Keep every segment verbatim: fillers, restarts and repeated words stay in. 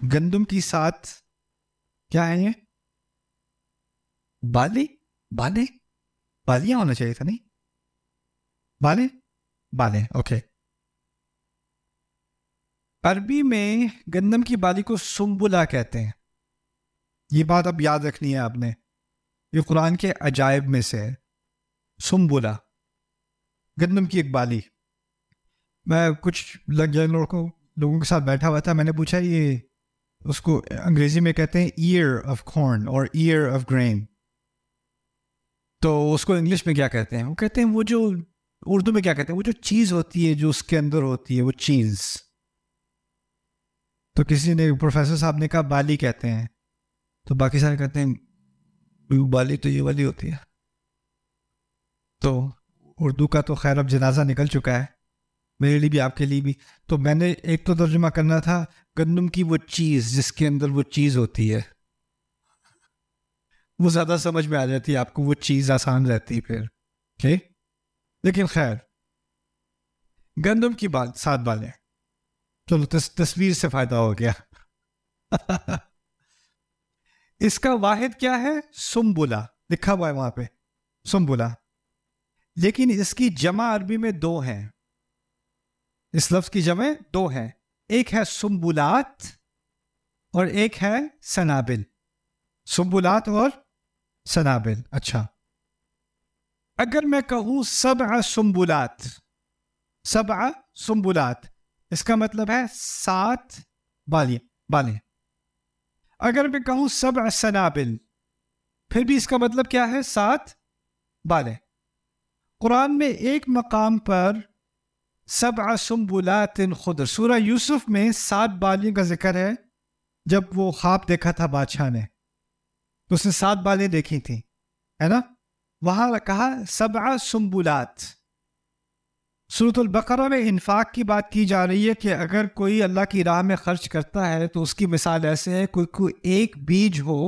گندم کی سات کیا ہے یہ؟ بالی بالے بالیاں ہونا چاہیے تھا، نہیں بالے بالے اوکے. عربی میں گندم کی بالی کو سنبلہ کہتے ہیں. یہ بات اب یاد رکھنی ہے آپ نے، یہ قرآن کے عجائب میں سے ہے. سنبلہ گندم کی ایک بالی. میں کچھ لگ جائے لوگوں لوگوں کے ساتھ بیٹھا ہوا تھا، میں نے پوچھا یہ اس کو انگریزی میں کہتے ہیں ایئر آف کارن اور ایئر آف گرین، تو اس کو انگلش میں کیا کہتے ہیں؟ وہ کہتے ہیں وہ جو اردو میں کیا کہتے ہیں، وہ جو چیز ہوتی ہے جو اس کے اندر ہوتی ہے وہ چیز. تو کسی نے پروفیسر صاحب نے کہا بالی کہتے ہیں، تو باقی سارے کہتے ہیں بالی تو یہ والی ہوتی ہے. تو اردو کا تو خیر اب جنازہ نکل چکا ہے، میرے لیے بھی آپ کے لیے بھی. تو میں نے ایک تو ترجمہ کرنا تھا گندم کی وہ چیز جس کے اندر وہ چیز ہوتی ہے، وہ زیادہ سمجھ میں آ جاتی ہے آپ کو، وہ چیز آسان رہتی ہے پھر. okay? لیکن خیر گندم کی بات سات بالیں، چلو تص, تصویر سے فائدہ ہو گیا. اس کا واحد کیا ہے؟ سنبلہ لکھا ہوا ہے وہاں پہ، سنبلہ. لیکن اس کی جمع عربی میں دو ہیں، اس لفظ کی جمع دو ہیں، ایک ہے سنبلات اور ایک ہے سنابل. سنبلات اور سنابل. اچھا اگر میں کہوں سبع سنبلات، سبع سنبلات اس کا مطلب ہے سات بالیاں بالیں. اگر میں کہوں سبع سنابل پھر بھی اس کا مطلب کیا ہے؟ سات بالیں. قرآن میں ایک مقام پر سبع سنبلات خضر، سورہ یوسف میں سات بالیوں کا ذکر ہے. جب وہ خواب دیکھا تھا بادشاہ نے تو اس نے سات بالیں دیکھی تھیں، ہے نا؟ وہاں کہا سبع سنبلات. سورۃ البقرہ میں انفاق کی بات کی جا رہی ہے کہ اگر کوئی اللہ کی راہ میں خرچ کرتا ہے تو اس کی مثال ایسے ہے کوئی کوئی ایک بیج ہو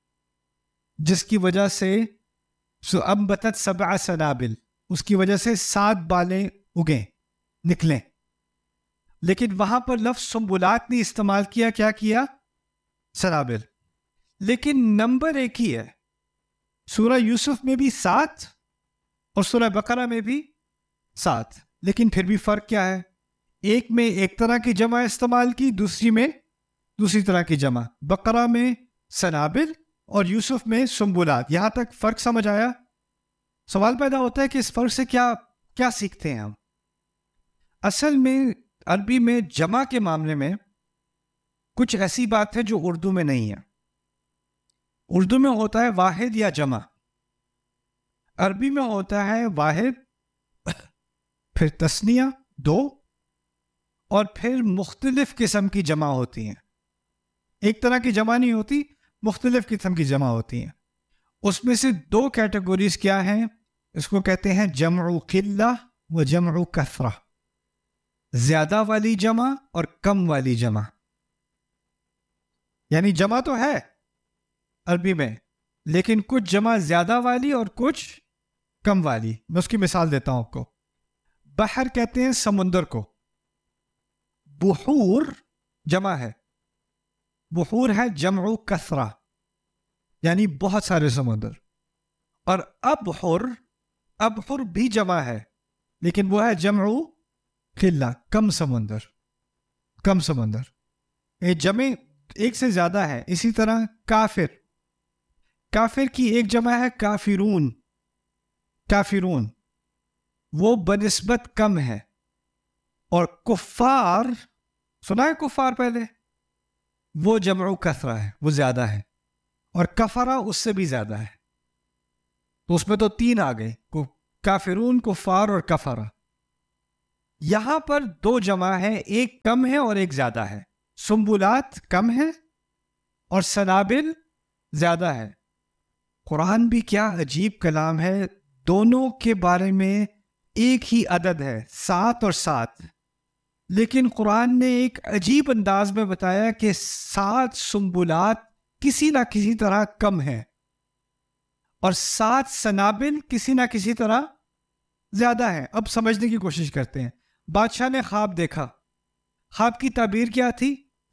جس کی وجہ سے انبتت سبع سنابل، اس کی وجہ سے سات بالیں اگیں نکلیں. لیکن وہاں پر لفظ سنبلات نے استعمال کیا، کیا کیا؟ سنابل. لیکن نمبر ایک ہی ہے، سورہ یوسف میں بھی سات اور سورہ بقرہ میں بھی سات. لیکن پھر بھی فرق کیا ہے؟ ایک میں ایک طرح کی جمع استعمال کی، دوسری میں دوسری طرح کی جمع. بقرہ میں سنابل اور یوسف میں سنبلات. یہاں تک فرق سمجھ آیا؟ سوال پیدا ہوتا ہے کہ اس فرق سے کیا کیا سیکھتے ہیں ہم؟ اصل میں عربی میں جمع کے معاملے میں کچھ ایسی بات ہے جو اردو میں نہیں ہے. اردو میں ہوتا ہے واحد یا جمع، عربی میں ہوتا ہے واحد پھر تثنیہ دو اور پھر مختلف قسم کی جمع ہوتی ہیں. ایک طرح کی جمع نہیں ہوتی، مختلف قسم کی جمع ہوتی ہیں. اس میں سے دو کیٹیگوریز کیا ہیں؟ اس کو کہتے ہیں جمع قلہ و جمع کثرہ، زیادہ والی جمع اور کم والی جمع. یعنی جمع تو ہے عربی میں، لیکن کچھ جمع زیادہ والی اور کچھ کم والی. میں اس کی مثال دیتا ہوں آپ کو. بحر کہتے ہیں سمندر کو، بحور جمع ہے، بحور ہے جمع کثرہ یعنی بہت سارے سمندر. اور ابحر، ابحر بھی جمع ہے لیکن وہ ہے جمع قلہ، کم سمندر، کم سمندر. یہ جمع ایک سے زیادہ ہے. اسی طرح کافر، کافر کی ایک جمع ہے کافرون، کافرون وہ بنسبت کم ہے. اور کفار، سنا ہے کفار پہلے؟ وہ جمع کثرہ ہے، وہ زیادہ ہے. اور کفرہ اس سے بھی زیادہ ہے. تو اس میں تو تین آ گئے، کافرون، کفار اور کفرہ. یہاں پر دو جمع ہے، ایک کم ہے اور ایک زیادہ ہے. سنبلات کم ہے اور سنابل زیادہ ہے. قرآن بھی کیا عجیب کلام ہے، دونوں کے بارے میں ایک ہی عدد ہے، سات اور سات. لیکن قرآن نے ایک عجیب انداز میں بتایا کہ سات سنبلات کسی نہ کسی طرح کم ہے اور سات سنابل کسی نہ کسی طرح زیادہ ہے. اب سمجھنے کی کوشش کرتے ہیں. بادشاہ نے خواب دیکھا، خواب کی تعبیر کیا تھی؟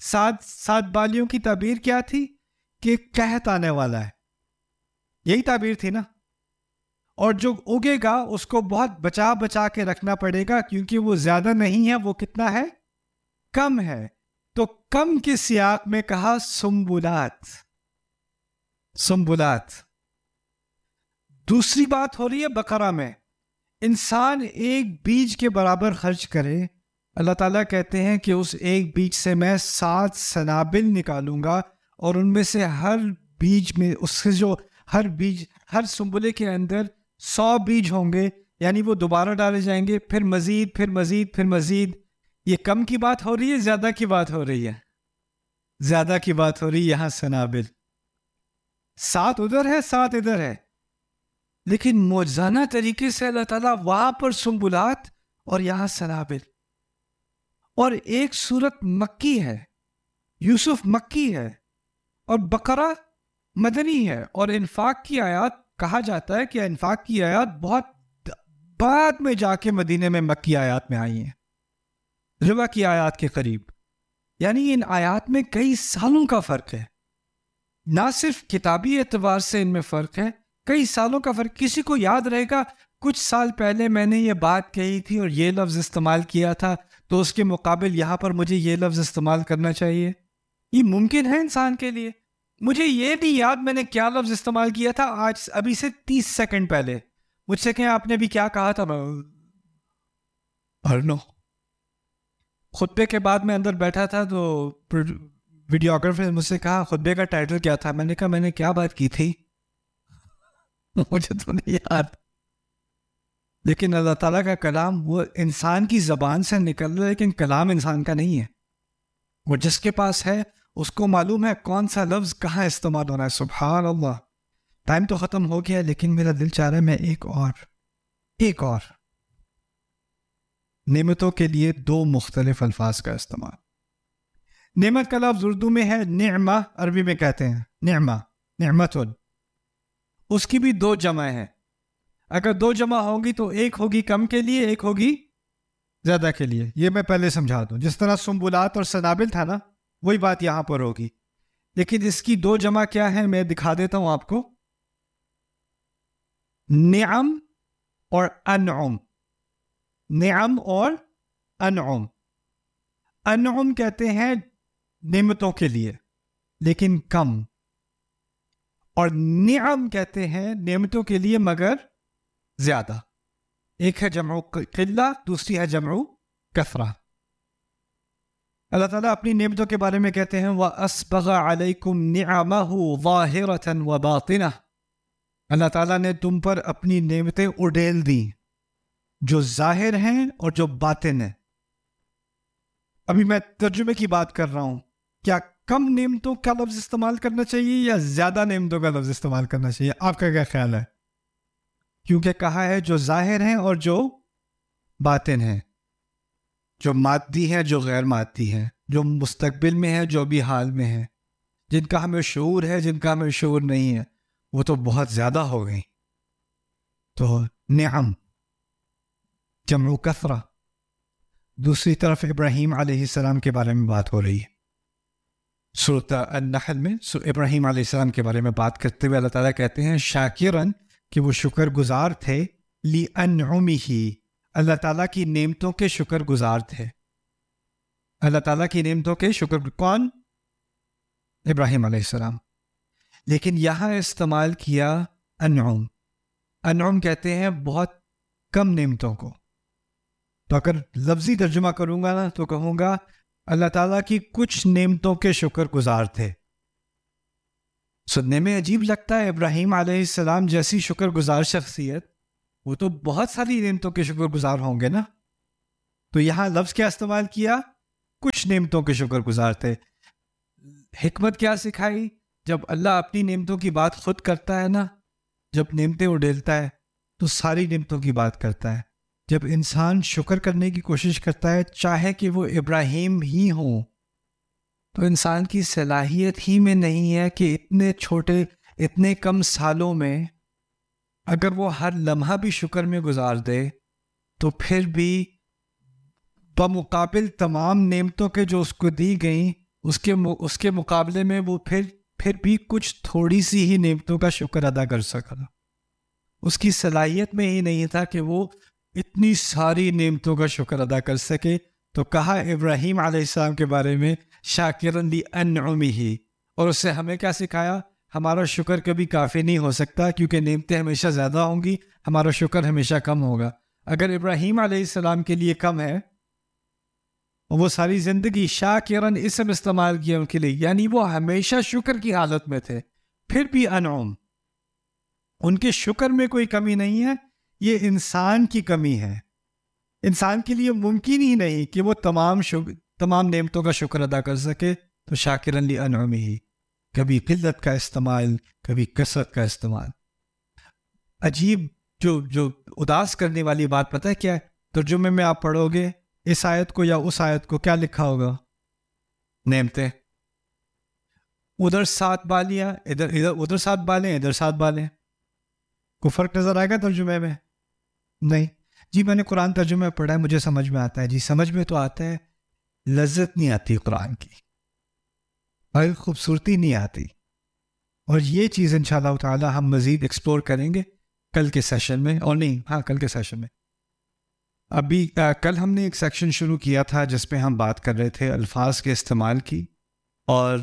سات سات بالیوں کی تعبیر کیا تھی کہ قحط آنے والا ہے، یہی تعبیر تھی نا. اور جو اگے گا اس کو بہت بچا بچا کے رکھنا پڑے گا کیونکہ وہ زیادہ نہیں ہے، وہ کتنا ہے؟ کم ہے. تو کم کے سیاق میں کہا سنبلات. سنبلات. دوسری بات ہو رہی ہے بقرہ میں، انسان ایک بیج کے برابر خرچ کرے، اللہ تعالیٰ کہتے ہیں کہ اس ایک بیج سے میں سات سنابل نکالوں گا اور ان میں سے ہر بیج میں اس سے جو ہر بیج ہر سنبلے کے اندر سو بیج ہوں گے، یعنی وہ دوبارہ ڈالے جائیں گے، پھر مزید پھر مزید پھر مزید. یہ کم کی بات ہو رہی ہے، زیادہ کی بات ہو رہی ہے؟ زیادہ کی بات ہو رہی ہے. یہاں سنابل سات ادھر ہے سات ادھر ہے، لیکن موجزانہ طریقے سے اللہ تعالیٰ وہاں پر سنبلات اور یہاں سنابل. اور ایک صورت مکی ہے، یوسف مکی ہے، اور بقرہ مدنی ہے. اور انفاق کی آیات کہا جاتا ہے کہ انفاق کی آیات بہت بعد میں جا کے مدینے میں مکی آیات میں آئی ہیں، ربا کی آیات کے قریب. یعنی ان آیات میں کئی سالوں کا فرق ہے، نہ صرف کتابی اعتبار سے ان میں فرق ہے، کئی سالوں کا فرق. کسی کو یاد رہے گا کچھ سال پہلے میں نے یہ بات کہی تھی اور یہ لفظ استعمال کیا تھا، تو اس کے مقابل یہاں پر مجھے یہ لفظ استعمال کرنا چاہیے. یہ ممکن ہے انسان کے لیے. مجھے یہ نہیں یاد میں نے کیا لفظ استعمال کیا تھا آج ابھی سے تیس سیکنڈ پہلے. مجھ سے کہیں آپ نے بھی کیا کہا تھا، میں خطبے کے بعد میں اندر بیٹھا تھا تو ویڈیوگرافر نے مجھ سے کہا خطبے کا ٹائٹل کیا تھا. میں نے کہا میں نے کیا بات کی تھی مجھے تو نہیں یاد. لیکن اللہ تعالیٰ کا کلام وہ انسان کی زبان سے نکل رہا ہے، لیکن کلام انسان کا نہیں ہے. وہ جس کے پاس ہے اس کو معلوم ہے کون سا لفظ کہاں استعمال ہونا ہے. سبحان اللہ. ٹائم تو ختم ہو گیا لیکن میرا دل چاہ رہا ہے میں ایک اور ایک اور نعمتوں کے لیے دو مختلف الفاظ کا استعمال. نعمت کا لفظ اردو میں ہے نعمہ، عربی میں کہتے ہیں نعمہ، نعمت. اس کی بھی دو جمع ہیں. اگر دو جمع ہوگی تو ایک ہوگی کم کے لیے، ایک ہوگی زیادہ کے لیے. یہ میں پہلے سمجھا دوں. جس طرح سنبلات اور سنابل تھا نا، وہی بات یہاں پر ہوگی. لیکن اس کی دو جمع کیا ہے میں دکھا دیتا ہوں آپ کو. نعم اور انعم. نعم اور انعم. انعم کہتے ہیں نعمتوں کے لیے لیکن کم، اور نعم کہتے ہیں نعمتوں کے لیے مگر زیادہ. ایک ہے جمع قلہ، دوسری ہے جمع کثرہ. اللہ تعالیٰ اپنی نعمتوں کے بارے میں کہتے ہیں وَأَسْبَغَ عَلَيْكُمْ نِعَمَهُ ظَاهِرَةً وَبَاطِنَةً. اللہ تعالیٰ نے تم پر اپنی نعمتیں اڈیل دیں جو ظاہر ہیں اور جو باطن ہیں. ابھی میں ترجمے کی بات کر رہا ہوں. کیا کم نعمتوں کا لفظ استعمال کرنا چاہیے یا زیادہ نعمتوں کا لفظ استعمال کرنا چاہیے؟ آپ کا کیا خیال ہے؟ کیونکہ کہا ہے جو ظاہر ہیں اور جو باطن ہیں، جو مادی ہیں جو غیر مادی ہیں، جو مستقبل میں ہے جو بھی حال میں ہے، جن کا ہمیں شعور ہے جن کا ہمیں شعور نہیں ہے، وہ تو بہت زیادہ ہو گئی. تو نعم جمع کثرہ. دوسری طرف ابراہیم علیہ السلام کے بارے میں بات ہو رہی ہے. سورۃ النحل میں ابراہیم علیہ السلام کے بارے میں بات کرتے ہوئے اللہ تعالیٰ کہتے ہیں شاکرن کہ وہ شکر گزار تھے، لِأَنْعُمِهِ اللہ تعالیٰ کی نعمتوں کے شکر گزار تھے. اللہ تعالیٰ کی نعمتوں کے شکر کون؟ ابراہیم علیہ السلام. لیکن یہاں استعمال کیا انعم. انعم کہتے ہیں بہت کم نعمتوں کو. تو اگر لفظی ترجمہ کروں گا نا تو کہوں گا اللہ تعالیٰ کی کچھ نعمتوں کے شکر گزار تھے. سننے میں عجیب لگتا ہے، ابراہیم علیہ السلام جیسی شکر گزار شخصیت، وہ تو بہت ساری نعمتوں کے شکر گزار ہوں گے نا. تو یہاں لفظ کیا استعمال کیا؟ کچھ نعمتوں کے شکر گزار تھے. حکمت کیا سکھائی؟ جب اللہ اپنی نعمتوں کی بات خود کرتا ہے نا، جب نعمتیں اڈیلتا ہے تو ساری نعمتوں کی بات کرتا ہے. جب انسان شکر کرنے کی کوشش کرتا ہے، چاہے کہ وہ ابراہیم ہی ہوں، تو انسان کی صلاحیت ہی میں نہیں ہے کہ اتنے چھوٹے اتنے کم سالوں میں اگر وہ ہر لمحہ بھی شکر میں گزار دے تو پھر بھی بمقابل تمام نعمتوں کے جو اس کو دی گئیں اس کے اس کے مقابلے میں وہ پھر پھر بھی کچھ تھوڑی سی ہی نعمتوں کا شکر ادا کر سکا. اس کی صلاحیت میں ہی نہیں تھا کہ وہ اتنی ساری نعمتوں کا شکر ادا کر سکے. تو کہا ابراہیم علیہ السلام کے بارے میں شاکرن لانعمہ، اور اس سے ہمیں کیا سکھایا؟ ہمارا شکر کبھی کافی نہیں ہو سکتا، کیونکہ نعمتیں ہمیشہ زیادہ ہوں گی، ہمارا شکر ہمیشہ کم ہوگا. اگر ابراہیم علیہ السلام کے لیے کم ہے، وہ ساری زندگی شاکرن اسم استعمال کیا ان کے لیے، یعنی وہ ہمیشہ شکر کی حالت میں تھے، پھر بھی انعم، ان کے شکر میں کوئی کمی نہیں ہے. یہ انسان کی کمی ہے. انسان کے لیے ممکن ہی نہیں کہ وہ تمام شکر تمام نعمتوں کا شکر ادا کر سکے. تو شاکرن لانعمہ ہی، کبھی قلت کا استعمال، کبھی کثرت کا استعمال. عجیب جو جو اداس کرنے والی بات پتہ ہے کیا ہے؟ ترجمے میں آپ پڑھو گے اس آیت کو یا اس آیت کو، کیا لکھا ہوگا؟ نعمتیں. ادھر سات بالیاں، ادھر ادھر ادھر سات بالیں، ادھر سات بالیں. کوئی فرق نظر آئے گا ترجمے میں؟ نہیں. جی میں نے قرآن ترجمہ پڑھا ہے، مجھے سمجھ میں آتا ہے. جی سمجھ میں تو آتا ہے، لذت نہیں آتی قرآن کی، اور خوبصورتی نہیں آتی. اور یہ چیز انشاءاللہ تعالی ہم مزید ایکسپلور کریں گے کل کے سیشن میں، اور نہیں ہاں کل کے سیشن میں. ابھی آ, کل ہم نے ایک سیکشن شروع کیا تھا جس پہ ہم بات کر رہے تھے الفاظ کے استعمال کی، اور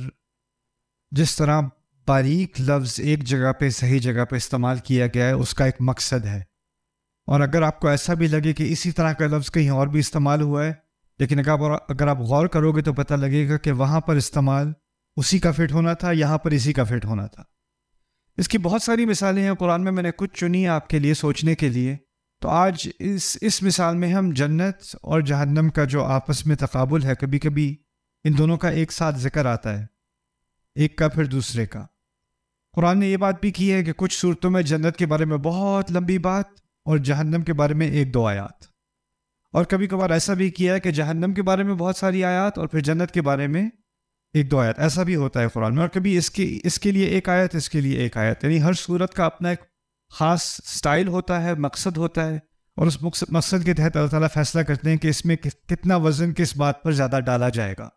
جس طرح باریک لفظ ایک جگہ پہ صحیح جگہ پہ استعمال کیا گیا ہے اس کا ایک مقصد ہے. اور اگر آپ کو ایسا بھی لگے کہ اسی طرح کا لفظ کہیں اور بھی استعمال ہوا ہے، لیکن اگر اگر آپ غور کرو گے تو پتہ لگے گا کہ وہاں پر استعمال اسی کا فٹ ہونا تھا، یہاں پر اسی کا فٹ ہونا تھا. اس کی بہت ساری مثالیں ہیں قرآن میں، میں نے کچھ چنی آپ کے لیے سوچنے کے لیے. تو آج اس اس مثال میں ہم جنت اور جہنم کا جو آپس میں تقابل ہے، کبھی کبھی ان دونوں کا ایک ساتھ ذکر آتا ہے، ایک کا پھر دوسرے کا. قرآن نے یہ بات بھی کی ہے کہ کچھ صورتوں میں جنت کے بارے میں بہت لمبی بات اور جہنم کے بارے میں ایک دو آیات، اور کبھی کبھار ایسا بھی کیا ہے کہ جہنم کے بارے میں بہت ساری آیات اور پھر جنت کے بارے میں ایک دو آیات. ایسا بھی ہوتا ہے قرآن میں. اور کبھی اس کے اس کے لیے ایک آیت، اس کے لیے ایک آیت، یعنی ہر صورت کا اپنا ایک خاص سٹائل ہوتا ہے، مقصد ہوتا ہے، اور اس مقصد کے تحت اللہ تعالیٰ فیصلہ کرتے ہیں کہ اس میں کتنا وزن کس بات پر زیادہ ڈالا جائے گا.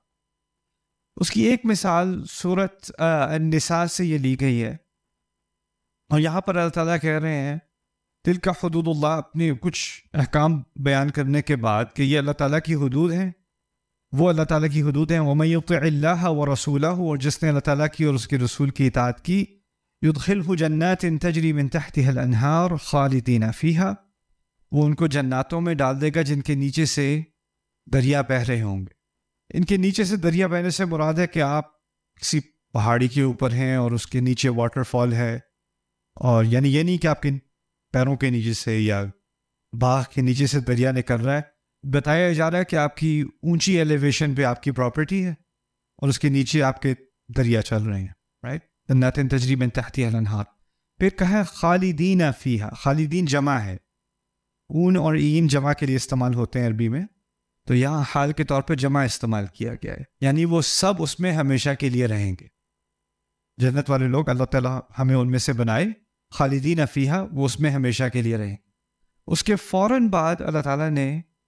اس کی ایک مثال سورت النساء سے یہ لی گئی ہے، اور یہاں پر اللہ تعالیٰ کہہ رہے ہیں تلک حدود اللہ، اپنے کچھ احکام بیان کرنے کے بعد کہ یہ اللہ تعالیٰ کی حدود ہیں، وہ اللہ تعالیٰ کی حدود ہیں. وَمَن يُطِعِ اللَّهَ وَرَسُولَهُ، اور جس نے اللہ تعالیٰ کی اور اس کے رسول کی اطاعت کی، يُدْخِلْهُ جَنَّاتٍ تَجْرِي مِن تَحْتِهَا الْأَنْهَارُ خَالِدِينَ فِيهَا، وہ ان کو جناتوں میں ڈال دے گا جن کے نیچے سے دریا بہہ رہے ہوں گے. ان کے نیچے سے دریا بہنے سے مراد ہے کہ آپ کسی پہاڑی کے اوپر ہیں اور اس کے نیچے واٹر فال ہے، اور یعنی یہ نہیں کہ آپ کے پیروں کے نیچے سے یا باغ کے نیچے سے دریا نکل رہا ہے. بتایا جا رہا ہے کہ آپ کی اونچی ایلیویشن پہ آپ کی پراپرٹی ہے اور اس کے نیچے آپ کے دریا چل رہے ہیں، رائٹ. جنات تجری من تحتها الانہار. پھر کہا خالدین فیہا، خالدین جمع ہے، اون اور این جمع کے لیے استعمال ہوتے ہیں عربی میں، تو یہاں حال کے طور پہ جمع استعمال کیا گیا ہے، یعنی وہ سب اس میں ہمیشہ کے لیے رہیں گے. جنت والے لوگ اللہ تعالیٰ ہمیں ان میں سے بنائے. خالدین فیہا، وہ اس میں ہمیشہ کے لیے رہیں. اس کے فوراً بعد اللہ تعالیٰ نے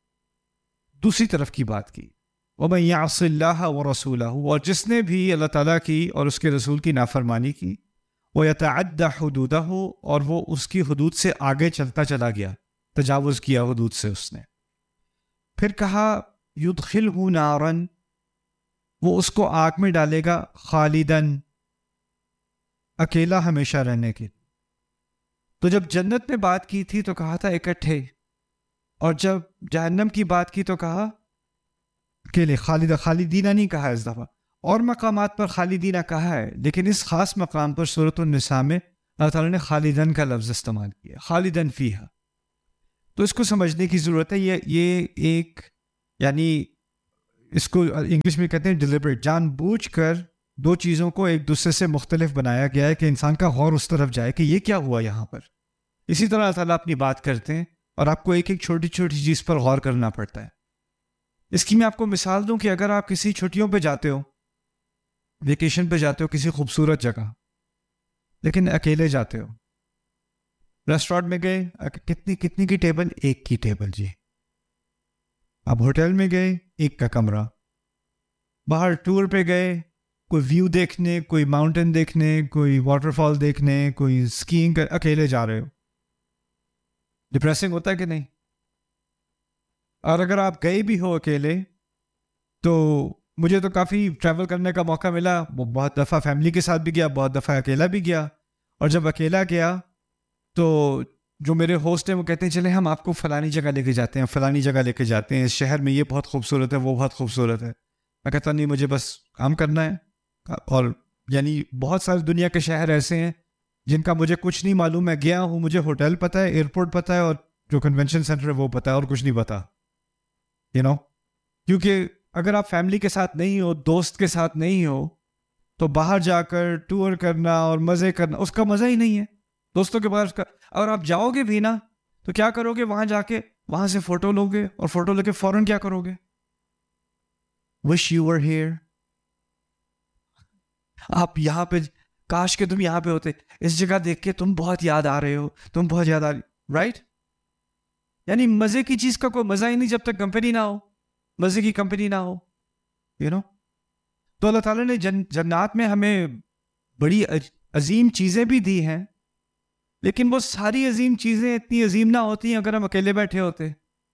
دوسری طرف کی بات کی، وَمَن يَعْصِ اللَّهَ وَرَسُولَهُ، اور جس نے بھی اللہ تعالیٰ کی اور اس کے رسول کی نافرمانی کی، وَيَتَعَدَّ حُدُودَهُ، اور وہ اس کی حدود سے آگے چلتا چلا گیا، تجاوز کیا حدود سے اس نے. پھر کہا يُدْخِلْهُ نَارًا، وہ اس کو آگ میں ڈالے گا، خالداً، اکیلا ہمیشہ رہنے کے. تو جب جنت میں بات کی تھی تو کہا تھا اکٹھے، اور جب جہنم کی بات کی تو کہا اکیلے. خالدہ، خالدینہ نہیں کہا اس دفعہ. اور مقامات پر خالدینہ کہا ہے، لیکن اس خاص مقام پر سورۃ النساء میں اللہ تعالیٰ نے خالدن کا لفظ استعمال کیا، خالدن فیہا. تو اس کو سمجھنے کی ضرورت ہے. یہ یہ ایک یعنی اس کو انگلش میں کہتے ہیں ڈیلیبریٹ، جان بوجھ کر دو چیزوں کو ایک دوسرے سے مختلف بنایا گیا ہے کہ انسان کا غور اس طرف جائے کہ یہ کیا ہوا یہاں پر. اسی طرح اللہ تعالیٰ اپنی بات کرتے ہیں اور آپ کو ایک ایک چھوٹی چھوٹی چیز پر غور کرنا پڑتا ہے. اس کی میں آپ کو مثال دوں کہ اگر آپ کسی چھٹیوں پہ جاتے ہو، ویکیشن پہ جاتے ہو کسی خوبصورت جگہ، لیکن اکیلے جاتے ہو، ریسٹورینٹ میں گئے، کتنی کتنی کی ٹیبل؟ ایک کی ٹیبل. جی آپ ہوٹل میں گئے، ایک کا کمرہ. باہر ٹور پہ گئے, کوئی ویو دیکھنے, کوئی ماؤنٹین دیکھنے, کوئی واٹر فال دیکھنے, کوئی اسکیئنگ کر, اکیلے جا رہے ہو. ڈپریسنگ ہوتا ہے کہ نہیں؟ اور اگر آپ گئے بھی ہو اکیلے, تو مجھے تو کافی ٹریول کرنے کا موقع ملا, وہ بہت دفعہ فیملی کے ساتھ بھی گیا, بہت دفعہ اکیلا بھی گیا. اور جب اکیلا گیا تو جو میرے ہوسٹ ہیں وہ کہتے ہیں چلے ہم آپ کو فلانی جگہ لے کے جاتے ہیں, فلانی جگہ لے کے جاتے ہیں, اس شہر میں یہ بہت خوبصورت ہے, وہ بہت خوبصورت ہے. میں کہتا نہیں, مجھے بس کام کرنا ہے. اور یعنی بہت سارے دنیا کے شہر ایسے ہیں جن کا مجھے کچھ نہیں معلوم. میں گیا ہوں, مجھے ہوٹل پتہ ہے, ایئرپورٹ پتہ ہے, اور جو کنونشن سینٹر ہے وہ پتہ ہے, اور کچھ نہیں پتہ, یو نو. کیونکہ اگر آپ فیملی کے ساتھ نہیں ہو, دوست کے ساتھ نہیں ہو, تو باہر جا کر ٹور کرنا اور مزے کرنا, اس کا مزہ ہی نہیں ہے. دوستوں کے بعد اس کا, اگر آپ جاؤ گے بھی نا تو کیا کرو گے, وہاں جا کے وہاں سے فوٹو لو گے, اور فوٹو لے کے فوراً کیا کرو گے, وش یو ور ہیئر. آپ یہاں پہ, کاش کہ تم یہاں پہ ہوتے, اس جگہ دیکھ کے تم بہت یاد آ رہے ہو, تم بہت یاد آ رہی, رائٹ. یعنی مزے کی چیز کا کوئی مزہ ہی نہیں جب تک کمپنی نہ ہو, مزے کی کمپنی نہ ہو, یو نو. تو اللہ تعالیٰ نے جن جنات میں ہمیں بڑی عظیم چیزیں بھی دی ہیں, لیکن وہ ساری عظیم چیزیں اتنی عظیم نہ ہوتی ہیں اگر ہم اکیلے بیٹھے ہوتے.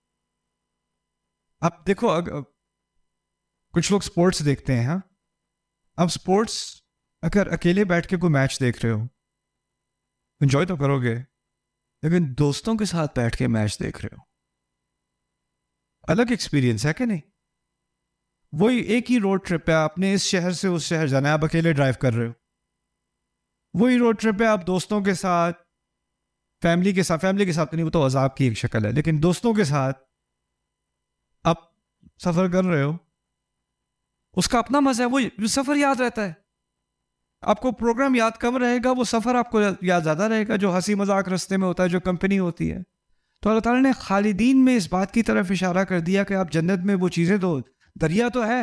اب دیکھو, کچھ لوگ سپورٹس دیکھتے ہیں, ہاں, اب سپورٹس اگر اکیلے بیٹھ کے کوئی میچ دیکھ رہے ہو, انجوائے تو کرو گے, لیکن دوستوں کے ساتھ بیٹھ کے میچ دیکھ رہے ہو, الگ ایکسپیرینس ہے کہ نہیں. وہی ایک ہی روڈ ٹرپ ہے, آپ نے اس شہر سے اس شہر جانا ہے, آپ اکیلے ڈرائیو کر رہے ہو. وہی روڈ ٹرپ ہے, آپ دوستوں کے ساتھ, فیملی کے ساتھ, فیملی کے ساتھ نہیں, وہ تو عذاب کی ایک شکل ہے, لیکن دوستوں کے ساتھ آپ سفر کر رہے ہو, اس کا اپنا مزہ ہے. وہ سفر یاد رہتا ہے, آپ کو پروگرام یاد کم رہے گا, وہ سفر آپ کو یاد زیادہ رہے گا, جو ہنسی مذاق رستے میں ہوتا ہے, جو کمپنی ہوتی ہے. تو اللہ تعالیٰ نے خالدین میں اس بات کی طرف اشارہ کر دیا کہ آپ جنت میں وہ چیزیں, تو دریا تو ہے,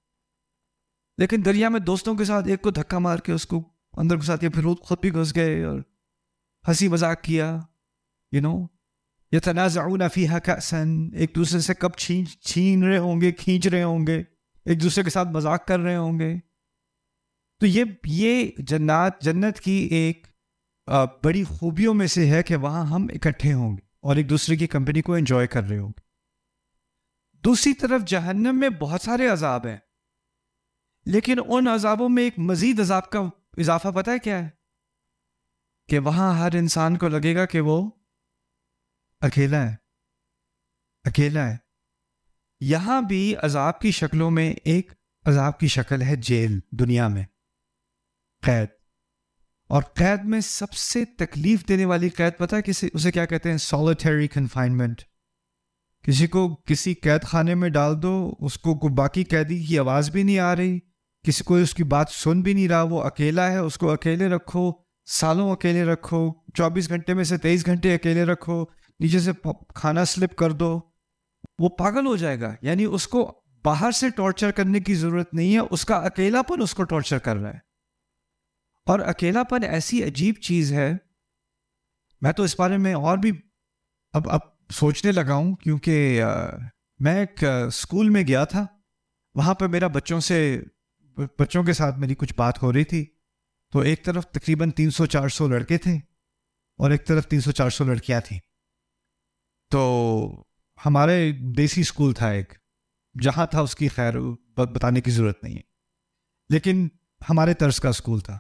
لیکن دریا میں دوستوں کے ساتھ ایک کو دھکا مار کے اس کو اندر گھسا دیا, پھر خود بھی گھس گئے اور ہنسی مذاق کیا, یو نو. یتنازعون فیہا کأسا, ایک دوسرے سے کب چھین چھین رہے ہوں گے, کھینچ رہے ہوں گے, ایک دوسرے کے ساتھ مذاق کر رہے ہوں گے. تو یہ یہ جنات جنت کی ایک آ, بڑی خوبیوں میں سے ہے کہ وہاں ہم اکٹھے ہوں گے اور ایک دوسرے کی کمپنی کو انجوائے کر رہے ہوں گے. دوسری طرف جہنم میں بہت سارے عذاب ہیں, لیکن ان عذابوں میں ایک مزید عذاب کا اضافہ پتہ ہے کیا ہے, کہ وہاں ہر انسان کو لگے گا کہ وہ اکیلا ہے, اکیلا ہے. یہاں بھی عذاب کی شکلوں میں ایک عذاب کی شکل ہے جیل, دنیا میں قید. اور قید میں سب سے تکلیف دینے والی قید پتہ ہے کسی, اسے کیا کہتے ہیں, سولیٹری کنفائنمنٹ. کسی کو کسی قید خانے میں ڈال دو, اس کو کوئی باقی قیدی کی آواز بھی نہیں آ رہی, کسی کو اس کی بات سن بھی نہیں رہا, وہ اکیلا ہے, اس کو اکیلے رکھو, سالوں اکیلے رکھو, چوبیس گھنٹے میں سے تیئیس گھنٹے اکیلے رکھو, نیچے سے کھانا سلپ کر دو, وہ پاگل ہو جائے گا. یعنی اس کو باہر سے ٹارچر کرنے کی ضرورت نہیں ہے, اس کا اکیلا پن اس کو ٹارچر کر رہا ہے. اور اکیلا پن ایسی عجیب چیز ہے, میں تو اس بارے میں اور بھی اب اب سوچنے لگا ہوں, کیونکہ میں ایک اسکول میں گیا تھا, وہاں پہ میرا بچوں سے بچوں کے ساتھ میری کچھ بات ہو رہی تھی. تو ایک طرف تقریباً تین سو چار سو لڑکے تھے اور ایک طرف تین سو چار سو لڑکیاں تھیں. تو ہمارے دیسی اسکول تھا ایک, جہاں تھا اس کی خیر بتانے کی ضرورت نہیں ہے, لیکن ہمارے طرز کا اسکول تھا.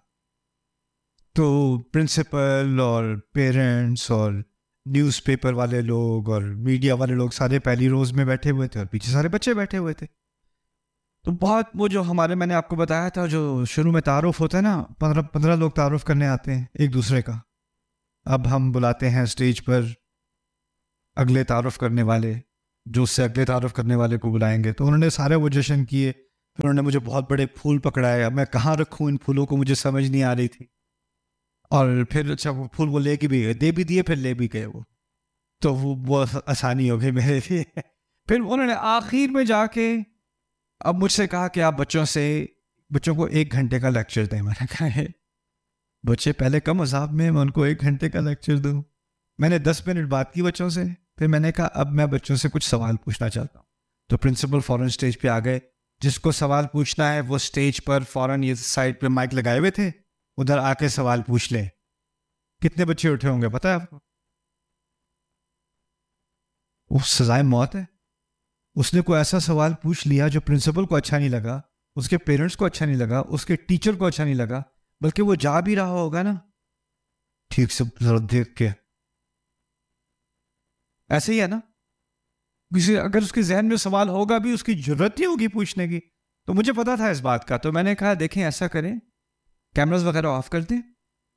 تو پرنسپل اور پیرنٹس اور نیوز پیپر والے لوگ اور میڈیا والے لوگ سارے پہلی روز میں بیٹھے ہوئے تھے, اور پیچھے سارے بچے بیٹھے ہوئے تھے. تو بہت وہ جو ہمارے, میں نے آپ کو بتایا تھا, جو شروع میں تعارف ہوتا ہے نا, پندرہ پندرہ لوگ تعارف کرنے آتے ہیں ایک دوسرے کا. اب ہم بلاتے ہیں اسٹیج پر اگلے تعارف کرنے والے, جو اس سے اگلے تعارف کرنے والے کو بلائیں گے. تو انہوں نے سارے وہ جشن کیے, پھر انہوں نے مجھے بہت بڑے پھول پکڑائے. اب میں کہاں رکھوں ان پھولوں کو, مجھے سمجھ نہیں آ رہی تھی. اور پھر اچھا وہ پھول وہ لے کے بھی گئے, دے بھی دیے, پھر لے بھی گئے وہ. تو وہ وہ آسانی ہو گئی میرے لیے. پھر انہوں نے آخر میں جا کے اب مجھ سے کہا کہ آپ بچوں سے بچوں کو ایک گھنٹے کا لیکچر دیں. میں نے کہا ہے بچے پہلے کم عذاب میں, میں ان کو ایک گھنٹے کا لیکچر دوں. میں نے دس منٹ بات کی بچوں سے, پھر میں نے کہا اب میں بچوں سے کچھ سوال پوچھنا چاہتا ہوں. تو پرنسپل فوراً اسٹیج پہ آ گئے جس کو سوال پوچھنا ہے وہ اسٹیج پر فوراً یہ سائڈ پہ مائک لگائے ہوئے تھے, ادھر آ کے سوال پوچھ لے. کتنے بچے اٹھے ہوں گے پتہ ہے آپ کو؟ وہ سزائے موت ہے. اس نے کوئی ایسا سوال پوچھ لیا جو پرنسپل کو اچھا نہیں لگا, اس کے پیرنٹس کو اچھا نہیں لگا, اس کے ٹیچر کو اچھا نہیں لگا, بلکہ وہ جا بھی رہا ہوگا نا ٹھیک سے ذرا دیکھ کے. ایسے ہی ہے نا, کسی اگر اس کے ذہن میں سوال ہوگا بھی اس کی ضرورت نہیں ہوگی پوچھنے کی. تو مجھے پتا تھا اس بات کا, تو میں نے کہا دیکھیں ایسا کریں, کیمراز وغیرہ آف کر دیں,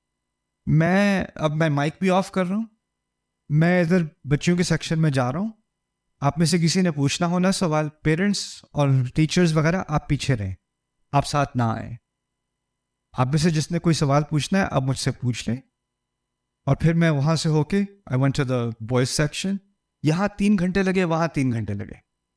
میں اب میں مائک بھی آف کر رہا ہوں, میں ادھر بچوں کے سیکشن میں جا رہا ہوں, آپ میں سے کسی نے پوچھنا ہونا سوال, پیرنٹس اور ٹیچرز وغیرہ آپ پیچھے رہیں, آپ ساتھ نہ آئیں. آپ میں سے جس نے کوئی سوال پوچھنا ہے آپ مجھ سے پوچھ لیں. اور پھر میں وہاں سے ہو کے I went to the boys section. یہاں تین گھنٹے لگے, وہاں تین گھنٹے لگے,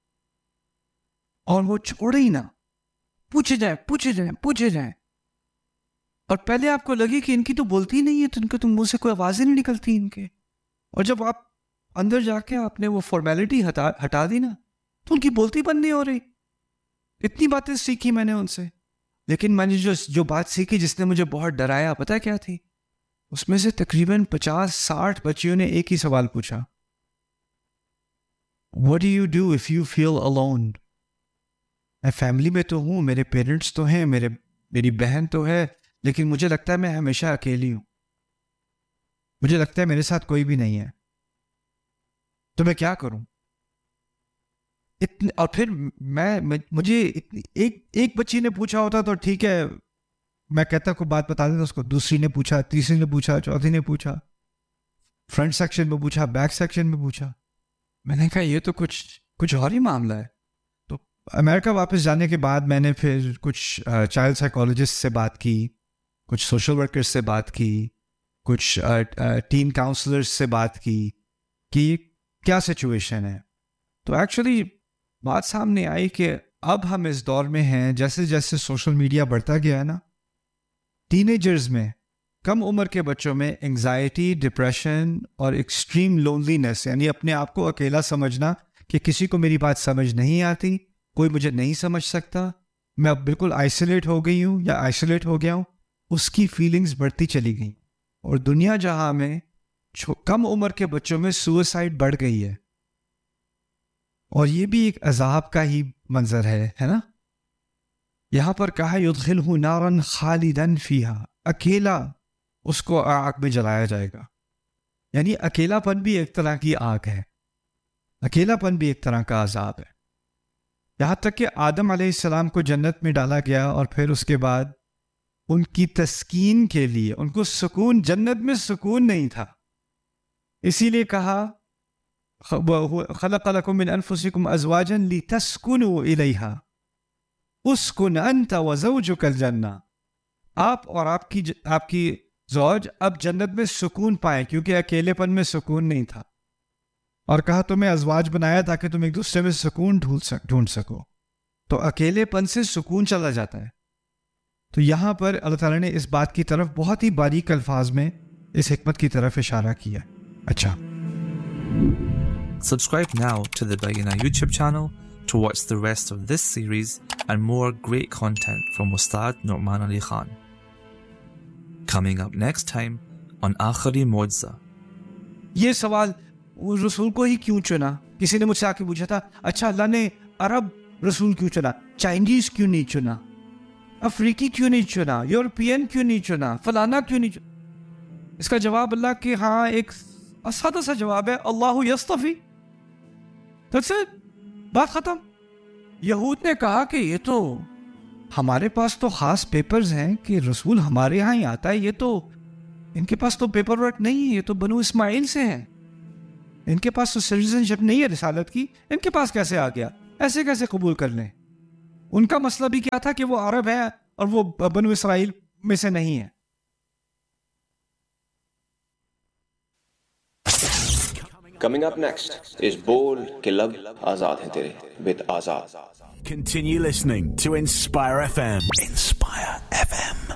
اور وہ چھوڑے ہی نہ, پوچھے جائیں پوچھے جائیں پوچھے جائیں. اور پہلے آپ کو لگی کہ ان کی تو بولتی ہی نہیں ہے, تو ان کے تو منہ سے کوئی آواز ہی نہیں نکلتی ان کے. اور جب آپ اندر جا کے آپ نے وہ فارمیلٹی ہٹا ہٹا دی نا, تو ان کی بولتی بند نہیں ہو رہی. اتنی باتیں سیکھی میں نے ان سے, لیکن میں نے جو جو بات سیکھی جس نے مجھے بہت ڈرایا, پتہ کیا تھی؟ اس میں سے تقریباً پچاس ساٹھ بچیوں نے ایک ہی سوال پوچھا, What do you do if you feel alone? میں فیملی میں تو ہوں, میرے پیرنٹس تو ہیں, میرے میری بہن تو ہے, لیکن مجھے لگتا ہے میں ہمیشہ اکیلی ہوں, مجھے لگتا ہے میرے ساتھ کوئی بھی نہیں ہے, تو میں کیا کروں؟ اتنے, اور پھر میں مجھے اتنی, ایک ایک بچی نے پوچھا ہوتا تو ٹھیک ہے, میں کہتا کوئی بات بتا دیتا اس کو. دوسری نے پوچھا, تیسری نے پوچھا, چوتھی نے پوچھا, فرنٹ سیکشن میں پوچھا, بیک سیکشن میں پوچھا. میں نے کہا یہ تو کچھ کچھ اور ہی معاملہ ہے. تو امریکہ واپس جانے کے بعد میں نے پھر کچھ چائلڈ سائیکالوجسٹ سے بات کی, کچھ سوشل ورکرز سے بات کی, کچھ ٹین کاؤنسلرز سے بات کی کہ کیا سچویشن ہے. تو ایکچولی بات سامنے آئی کہ اب ہم اس دور میں ہیں, جیسے جیسے سوشل میڈیا بڑھتا گیا ہے نا, ٹین ایجرز میں, کم عمر کے بچوں میں انگزائٹی, ڈپریشن اور ایکسٹریم لونلینس, یعنی اپنے آپ کو اکیلا سمجھنا کہ کسی کو میری بات سمجھ نہیں آتی, کوئی مجھے نہیں سمجھ سکتا, میں اب بالکل آئسولیٹ ہو گئی ہوں یا آئسولیٹ ہو گیا ہوں, اس کی فیلنگز بڑھتی چلی گئیں. اور دنیا جہاں میں کم عمر کے بچوں میں سوئسائڈ بڑھ گئی ہے, اور یہ بھی ایک عذاب کا ہی منظر ہے ہے نا. یہاں پر کہا یدخلہ نارا خالدا فیہا, اکیلا اس کو آگ میں جلایا جائے گا. یعنی اکیلا پن بھی ایک طرح کی آگ ہے, اکیلا پن بھی ایک طرح کا عذاب ہے. یہاں تک کہ آدم علیہ السلام کو جنت میں ڈالا گیا, اور پھر اس کے بعد ان کی تسکین کے لیے, ان کو سکون, جنت میں سکون نہیں تھا, اسی لیے کہا خلق لکم من انفسکم ازواجا لتسکنوا الیہا اسکن انت وزوجک الجنہ. آپ اور آپ کی آپ کی زوج اب جنت میں سکون پائیں, کیونکہ اکیلے پن میں سکون نہیں تھا. اور کہا تمہیں ازواج بنایا تاکہ تم ایک دوسرے میں سکون ڈھونڈ سکو, تو اکیلے پن سے سکون چلا جاتا ہے. تو یہاں پر اللہ تعالیٰ نے اس بات کی طرف بہت ہی باریک الفاظ میں اس حکمت کی طرف اشارہ کیا. اچھا, Subscribe now to the Bayina YouTube channel to watch the rest of this series and more great content from Ustad Nu'man Ali Khan. Coming up next time on Akhari Mo'jiza. یہ سوال رسول کو ہی کیوں چنا؟ کسی نے مجھ سے آ کے پوچھا تھا, اچھا اللہ نے عرب رسول کیوں چنا, چائنیز کیوں نہیں چنا, افریقی کیوں نہیں چنا, یورپین کیوں نہیں چنا, فلانا کیوں نہیں چنا؟ اس کا جواب اللہ کے ہاں ایک سادہ سا جواب ہے, اللہ یصطفی. That's it. بات ختم. یہود نے کہا کہ یہ تو ہمارے پاس تو خاص پیپرز ہیں کہ رسول ہمارے یہاں ہی آتا ہے, یہ تو ان کے پاس تو پیپر ورک نہیں ہے, یہ تو بنو اسماعیل سے ہیں, ان کے پاس تو سٹیزن شپ نہیں ہے رسالت کی, ان کے پاس کیسے آ گیا, ایسے کیسے قبول کر لیں. ان کا مسئلہ بھی کیا تھا کہ وہ عرب ہے اور وہ بنو اسرائیل میں سے نہیں ہے. Coming up next is Bol Ke Lab Azad Hain Tere with Azad. Continue listening to Inspire F M. Inspire F M.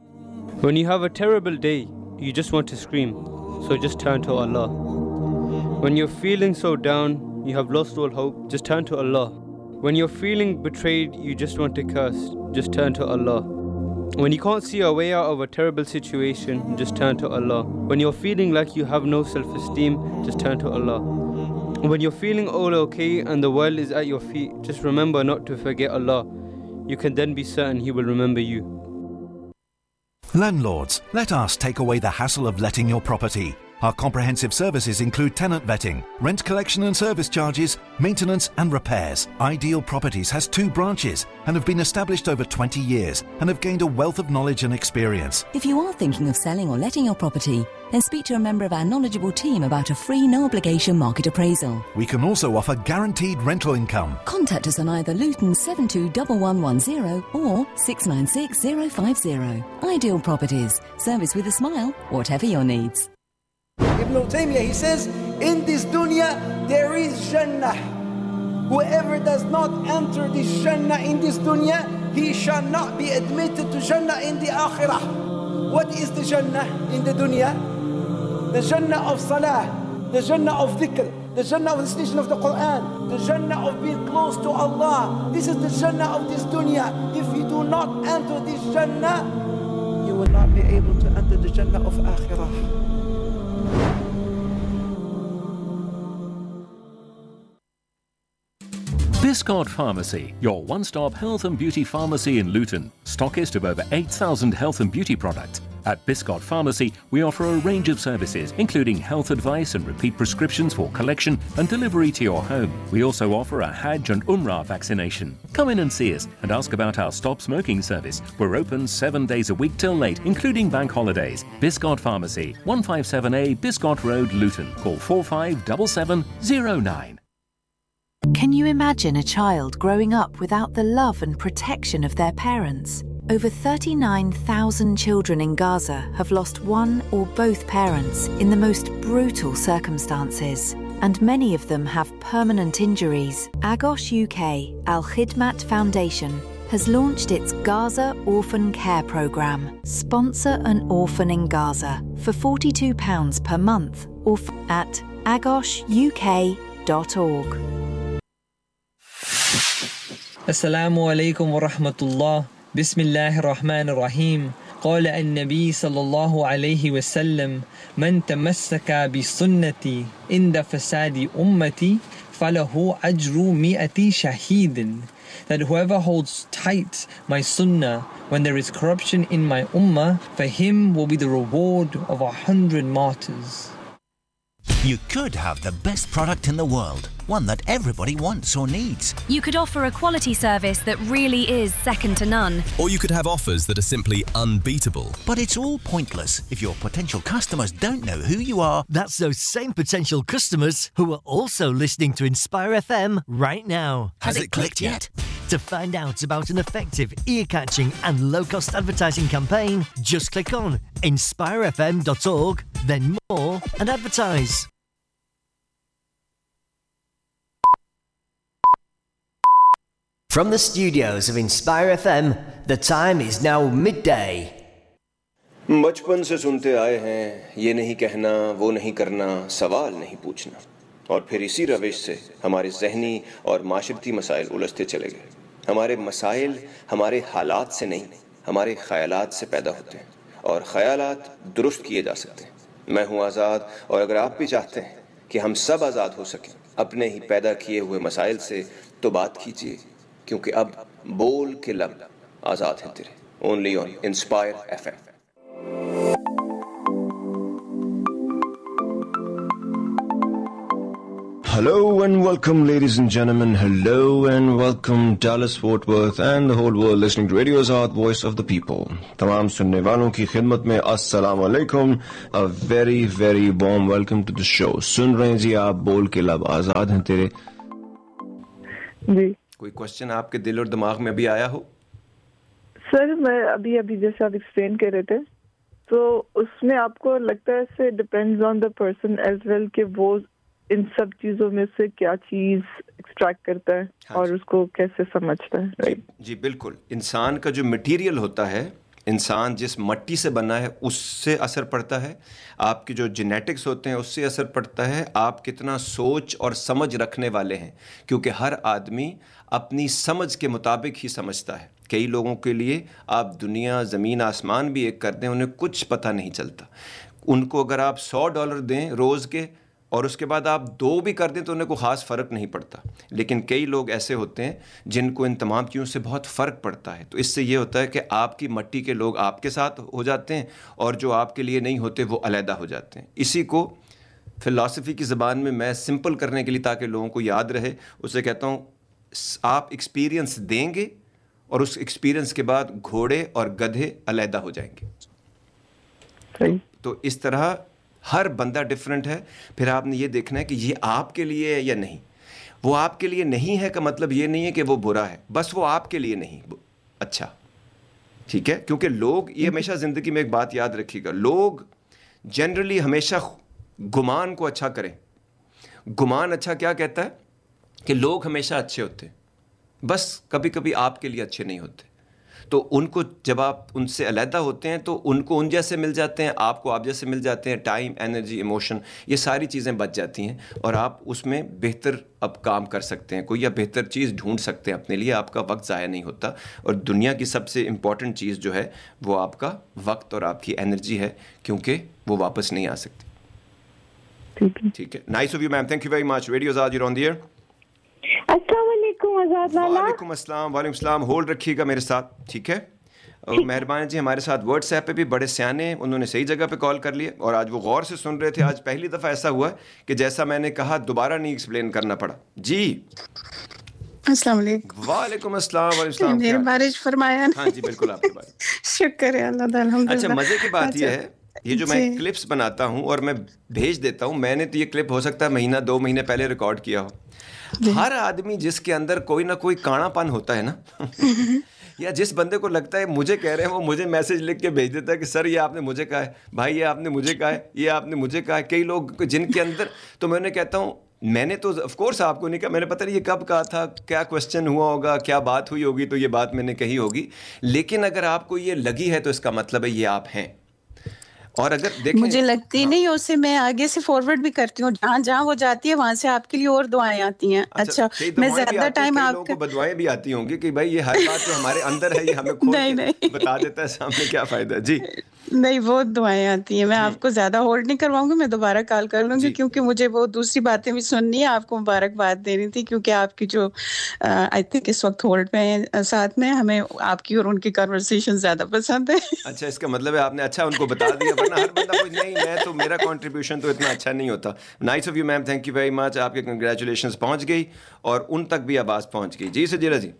When you have a terrible day, you just want to scream, so just turn to Allah. When you're feeling so down, you have lost all hope, just turn to Allah. When you're feeling betrayed, you just want to curse, just turn to Allah. When you can't see a way out of a terrible situation, just turn to Allah. When you're feeling like you have no self-esteem, just turn to Allah. When you're feeling all okay and the world is at your feet, just remember not to forget Allah. You can then be certain He will remember you. Landlords, let us take away the hassle of letting your property. Our comprehensive services include tenant vetting, rent collection and service charges, maintenance and repairs. Ideal Properties has two branches and have been established over twenty years and have gained a wealth of knowledge and experience. If you are thinking of selling or letting your property, then speak to a member of our knowledgeable team about a free no-obligation market appraisal. We can also offer guaranteed rental income. Contact us on either Luton seven two one one one zero or six nine six zero five zero. Ideal Properties. Service with a smile, whatever your needs. Ibn Taymiyyah, he says, in this dunya there is Jannah. Whoever does not enter this Jannah in this dunya, he shall not be admitted to Jannah in the Akhirah. What is the Jannah in the dunya? The Jannah of Salah, the Jannah of Dhikr, the Jannah of the recitation of the Quran, the Jannah of being close to Allah. This is the Jannah of this dunya. If you do not enter this Jannah, you will not be able to enter the Jannah of Akhirah. Biscott Pharmacy, your one-stop health and beauty pharmacy in Luton. Stockist of over eight thousand health and beauty products. At Biscott Pharmacy, we offer a range of services, including health advice and repeat prescriptions for collection and delivery to your home. We also offer a Hajj and Umrah vaccination. Come in and see us and ask about our Stop Smoking service. We're open seven days a week till late, including bank holidays. Biscott Pharmacy, one fifty-seven A Biscott Road, Luton. Call four five seven seven zero nine. Can you imagine a child growing up without the love and protection of their parents? Over thirty-nine thousand children in Gaza have lost one or both parents in the most brutal circumstances, and many of them have permanent injuries. Agos U K Al Khidmat Foundation has launched its Gaza Orphan Care Programme. Sponsor an orphan in Gaza for forty-two pounds per month or f- at agos u k dot org. Assalamu alaikum wa rahmatullah. Bismillahir Rahmanir Rahim. قال النبي صلى الله عليه وسلم من تمسك بسنتي عند فساد أمتي فله أجر مئة شهيد. That whoever holds tight my sunnah when there is corruption in my ummah, for him will be the reward of a hundred martyrs. You could have the best product in the world, one that everybody wants or needs. You could offer a quality service that really is second to none. Or you could have offers that are simply unbeatable. But it's all pointless if your potential customers don't know who you are. That's those same potential customers who are also listening to Inspire F M right now. Has, Has it, it clicked, clicked yet? To find out about an effective, ear-catching and low-cost advertising campaign, just click on inspire f m dot org, then more, and advertise. From the studios of Inspire F M, the time is now midday. बचपन से सुनते आए हैं ये नहीं कहना वो नहीं करना सवाल नहीं पूछना और फिर इसी रविश से हमारे ज़हनी और माशरती मसाइल उलझते चले गए। हमारे मसाइल हमारे हालात से नहीं हमारे ख़यालात से पैदा होते हैं और ख़यालात दुरुस्त किए जा सकते हैं। मैं हूँ आज़ाद और अगर आप भी चाहते हैं कि हम सब आज़ाद हो सकें अपने ही पैदा किए हुए मसाइल से तो बात कीजिए क्योंकि अब बोल के लब आज़ाद हैं तेरे। Only on inspire F M. Hello and welcome, ladies and gentlemen. Hello and welcome, Dallas, Fort Worth and the whole world listening to Radio Azad, Voice of the People. तमाम सुनने वालों की खिदमत में अस्सलाम वालेकुम. A very very warm welcome to the show. सुन रहे हैं जी आप बोल के लब आज़ाद हैं तेरे. जी. कोई क्वेश्चन आपके दिल और दिमाग में अभी आया हो? सर मैं अभी अभी जैसे आप एक्सप्लेन कर रहे थे तो उसमें आपको लगता है से depends on the person as well कि वो इन सब चीजों में से क्या चीज एक्सट्रैक्ट करता है हाँ और उसको कैसे समझता है, राइट? जी, जी बिल्कुल. इंसान का जो मटेरियल होता है انسان جس مٹی سے بنا ہے اس سے اثر پڑتا ہے, آپ کے جو جینیٹکس ہوتے ہیں اس سے اثر پڑتا ہے, آپ کتنا سوچ اور سمجھ رکھنے والے ہیں, کیونکہ ہر آدمی اپنی سمجھ کے مطابق ہی سمجھتا ہے. کئی لوگوں کے لیے آپ دنیا زمین آسمان بھی ایک کر دیں انہیں کچھ پتہ نہیں چلتا. ان کو اگر آپ سو ڈالر دیں روز کے اور اس کے بعد آپ دو بھی کر دیں تو انہیں کوئی خاص فرق نہیں پڑتا. لیکن کئی لوگ ایسے ہوتے ہیں جن کو ان تمام چیزوں سے بہت فرق پڑتا ہے. تو اس سے یہ ہوتا ہے کہ آپ کی مٹی کے لوگ آپ کے ساتھ ہو جاتے ہیں اور جو آپ کے لیے نہیں ہوتے وہ علیحدہ ہو جاتے ہیں. اسی کو فلسفی کی زبان میں میں سمپل کرنے کے لیے تاکہ لوگوں کو یاد رہے اسے کہتا ہوں آپ ایکسپیرینس دیں گے اور اس ایکسپیرینس کے بعد گھوڑے اور گدھے علیحدہ ہو جائیں گے. تو اس طرح ہر بندہ ڈفرینٹ ہے. پھر آپ نے یہ دیکھنا ہے کہ یہ آپ کے لیے ہے یا نہیں. وہ آپ کے لیے نہیں ہے کا مطلب یہ نہیں ہے کہ وہ برا ہے, بس وہ آپ کے لیے نہیں اچھا, ٹھیک ہے. کیونکہ لوگ یہ ہمیشہ زندگی میں ایک بات یاد رکھیے گا, لوگ جنرلی ہمیشہ گمان کو اچھا کریں. گمان اچھا کیا کہتا ہے کہ لوگ ہمیشہ اچھے ہوتے ہیں, بس کبھی کبھی آپ کے لیے اچھے نہیں ہوتے. تو ان کو جب آپ ان سے علیحدہ ہوتے ہیں تو ان کو ان جیسے مل جاتے ہیں, آپ کو آپ جیسے مل جاتے ہیں. ٹائم, انرجی, ایموشن, یہ ساری چیزیں بچ جاتی ہیں اور آپ اس میں بہتر اب کام کر سکتے ہیں کوئی یا بہتر چیز ڈھونڈ سکتے ہیں اپنے لیے. آپ کا وقت ضائع نہیں ہوتا. اور دنیا کی سب سے امپورٹنٹ چیز جو ہے وہ آپ کا وقت اور آپ کی انرجی ہے, کیونکہ وہ واپس نہیں آ سکتی. ٹھیک ہے. Nice of you ma'am, thank you very much. Radio Azad, you on the year. السلام علیکم آزاد لالا. وعلیکم السلام. وعلیکم السلام. ہولڈ رکھیے گا میرے ساتھ, ٹھیک ہے. اور مہربانی جی ہمارے ساتھ واٹس ایپ پہ بھی بڑے سیانے ہیں, انہوں نے صحیح جگہ پہ کال کر لیا اور آج وہ غور سے سن رہے تھے. آج پہلی دفعہ ایسا ہوا ہے کہ جیسا میں نے کہا دوبارہ نہیں ایکسپلین کرنا پڑا. جی السلام علیکم. وعلیکم السلام. وعلیکم السلام. میرے بارش فرمایا. ہاں جی بالکل آپ کے بارے. شکر ہے اللہ تعالیٰ, الحمدللہ. اچھا مزے کی بات یہ ہے, یہ جو میں کلپس بناتا ہوں اور میں بھیج دیتا ہوں, میں نے تو یہ کلپ ہو سکتا ہے مہینہ دو مہینے پہلے ریکارڈ کیا ہو. ہر آدمی جس کے اندر کوئی نہ کوئی کانا پن ہوتا ہے نا, یا جس بندے کو لگتا ہے مجھے کہہ رہے ہیں وہ مجھے میسج لکھ کے بھیج دیتا ہے کہ سر یہ آپ نے مجھے کہا ہے, بھائی یہ آپ نے مجھے کہا ہے, یہ آپ نے مجھے کہا ہے. کئی لوگ جن کے اندر, تو میں انہیں کہتا ہوں میں نے تو آف کورس آپ کو نہیں کہا, میں نے پتہ نہیں یہ کب کہا تھا, کیا کوشچن ہوا ہوگا, کیا بات ہوئی ہوگی, تو یہ بات میں نے کہی ہوگی. لیکن اگر آپ کو یہ لگی ہے تو اس کا مطلب ہے یہ آپ ہیں. اور اگر دیکھیں مجھے لگتی ہاں. نہیں, اسے میں آگے سے فارورڈ بھی کرتی ہوں, جہاں جہاں وہ جاتی ہے وہاں سے آپ کے لیے اور دعائیں آتی ہیں. اچھا میں زیادہ ٹائم آپ کو بدوائیں بھی آتی ہوں گی کہ بھائی یہ ہر بات جو ہمارے اندر ہے یہ ہمیں کھول کے بتا دیتا ہے سامنے, کیا فائدہ. جی نہیں بہت دعائیں آتی ہیں. میں آپ کو زیادہ ہولڈ نہیں کرواؤں گی, میں دوبارہ کال کر لوں گی کیونکہ مجھے وہ دوسری باتیں بھی سننی ہے. آپ کو مبارکباد دینی تھی کیونکہ آپ کی جو آئی تھنک اس وقت ہولڈ پہ ہیں ساتھ میں, ہمیں آپ کی اور ان کی کنورسیشن زیادہ پسند ہے. اچھا اس کا مطلب ہے آپ نے اچھا ان کو بتا دیا, ورنہ ہر بندہ کوئی نہیں میں تو میرا کنٹریبیوشن تو اتنا اچھا نہیں ہوتا. Nice of you ma'am, thank you very much. آپ کے کنگریچولیشنز پہنچ گئی اور ان تک بھی آواز پہنچ گئی. جی سجیلا جی.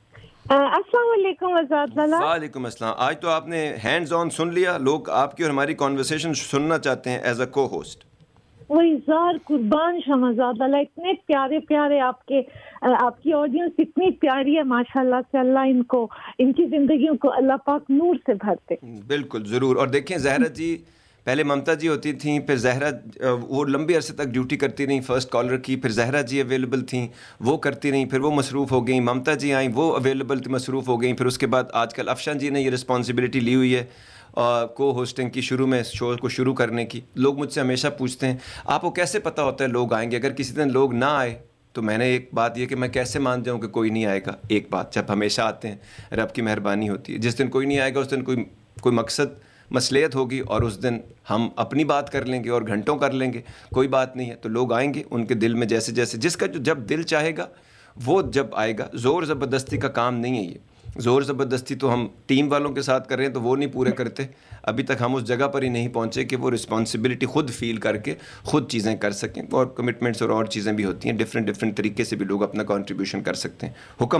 السلام علیکم آزاد لالا. وعلیکم السلام. آج تو آپ نے ہینڈز آن سن لیا, لوگ آپ کی اور ہماری کانورسیشن سننا چاہتے ہیں ایز اے کو ہوسٹ. وہی زار قربان شم آزاد لالا, اتنے پیارے پیارے آپ کے, آپ کی آڈینس اتنی پیاری ہے ماشاءاللہ سے. اللہ ان کو, ان کی زندگیوں کو اللہ پاک نور سے بھرتے. بالکل ضرور. اور دیکھیں زہرا جی پہلے ممتا جی ہوتی تھیں, پھر زہرا وہ لمبے عرصے تک ڈیوٹی کرتی رہیں فرسٹ کالر کی, پھر زہرا جی اویلیبل تھیں وہ کرتی رہیں, پھر وہ مصروف ہو گئیں. ممتا جی آئیں وہ اویلیبل تھی مصروف ہو گئیں. پھر اس کے بعد آج کل افشان جی نے یہ رسپانسبلٹی لی ہوئی ہے کو ہوسٹنگ کی, شروع میں شو کو شروع کرنے کی. لوگ مجھ سے ہمیشہ پوچھتے ہیں آپ کو کیسے پتہ ہوتا ہے لوگ آئیں گے, اگر کسی دن لوگ نہ آئے تو میں نے ایک بات یہ کہ میں کیسے مان جاؤں کہ کوئی نہیں آئے گا. ایک بات, جب ہمیشہ آتے ہیں رب کی مہربانی ہوتی ہے. جس دن کوئی نہیں آئے گا اس دن کوئی کوئی مقصد مصلحت ہوگی اور اس دن ہم اپنی بات کر لیں گے اور گھنٹوں کر لیں گے, کوئی بات نہیں ہے. تو لوگ آئیں گے ان کے دل میں جیسے جیسے جس کا جو جب دل چاہے گا وہ جب آئے گا. زور زبردستی کا کام نہیں ہے یہ. زور زبردستی تو ہم ٹیم والوں کے ساتھ کر رہے ہیں تو وہ نہیں پورے کرتے. ابھی تک ہم اس جگہ پر ہی نہیں پہنچے کہ وہ رسپانسبلٹی خود فیل کر کے خود چیزیں کر سکیں. اور کمٹمنٹس اور اور چیزیں بھی ہوتی ہیں, ڈفرینٹ ڈفرینٹ طریقے سے بھی لوگ اپنا کنٹریبیوشن کر سکتے ہیں. حکم.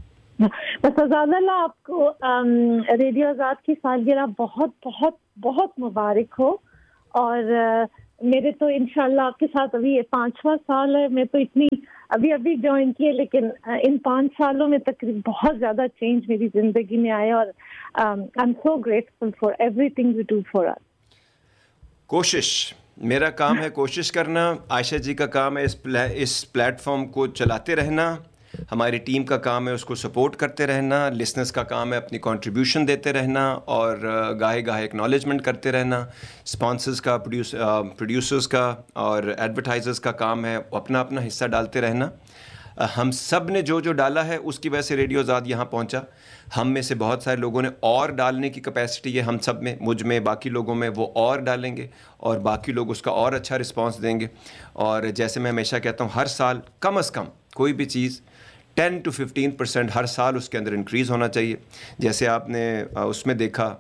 بس آزاد اللہ آپ کو ریڈیو آزاد کی سالگرہ بہت بہت بہت مبارک ہو. اور میرے تو انشاءاللہ آپ کے ساتھ ابھی یہ پانچواں سال ہے. میں تو اتنی ابھی ابھی جوائن کی ہے لیکن ان پانچ سالوں میں تقریباً بہت زیادہ چینج میری زندگی میں آیا اور I am so grateful for every thing you do for اس. کوشش میرا کام ہے کوشش کرنا, عائشہ جی کا کام ہے اس پلیٹ فارم کو چلاتے رہنا. ہماری ٹیم کا کام ہے اس کو سپورٹ کرتے رہنا, لسنرز کا کام ہے اپنی کنٹریبیوشن دیتے رہنا اور گاہے گاہے ایکنالجمنٹ کرتے رہنا. اسپانسرز کا, پروڈیوس پروڈیوسرز کا اور ایڈورٹائزرز کا کام ہے اپنا اپنا حصہ ڈالتے رہنا. ہم سب نے جو جو ڈالا ہے اس کی وجہ سے ریڈیو آزاد یہاں پہنچا. ہم میں سے بہت سارے لوگوں نے اور ڈالنے کی کیپیسٹی ہے, ہم سب میں, مجھ میں, باقی لوگوں میں, وہ اور ڈالیں گے اور باقی لوگ اس کا اور اچھا رسپانس دیں گے. اور جیسے میں ہمیشہ کہتا ہوں, ہر سال کم از کم کوئی بھی چیز ٹین ٹو ففٹین پرسینٹ ہر سال اس کے اندر انکریز ہونا چاہیے. جیسے آپ نے اس میں دیکھا,